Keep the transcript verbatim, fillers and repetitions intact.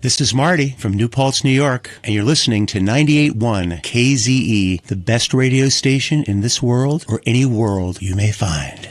This is Marty from New Paltz, New York, and you're listening to ninety-eight point one K Z E, the best radio station in this world or any world you may find.